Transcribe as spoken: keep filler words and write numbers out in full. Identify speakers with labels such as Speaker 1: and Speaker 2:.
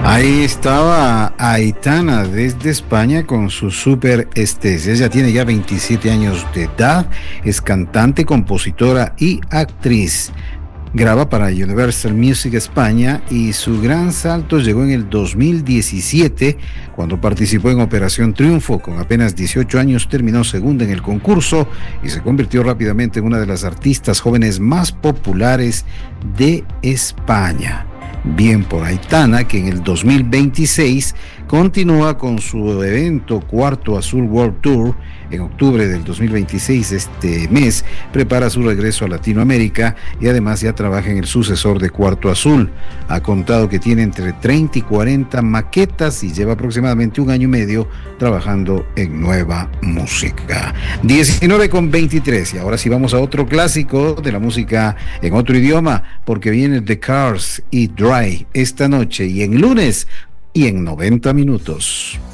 Speaker 1: Ahí estaba Aitana desde España con su Super Estés. Ella tiene ya veintisiete años de edad, es cantante, compositora y actriz. Graba para Universal Music España y su gran salto llegó en el dos mil diecisiete cuando participó en Operación Triunfo. Con apenas dieciocho años terminó segunda en el concurso y se convirtió rápidamente en una de las artistas jóvenes más populares de España. Bien por Aitana, que en el dos mil veintiséis continúa con su evento Cuarto Azul World Tour. En octubre del dos mil veintiséis, este mes, prepara su regreso a Latinoamérica y además ya trabaja en el sucesor de Cuarto Azul. Ha contado que tiene entre treinta y cuarenta maquetas y lleva aproximadamente un año y medio trabajando en nueva música. diecinueve con veintitrés, y ahora sí vamos a otro clásico de la música en otro idioma, porque viene The Cars y Dry esta noche y en lunes y en noventa minutos.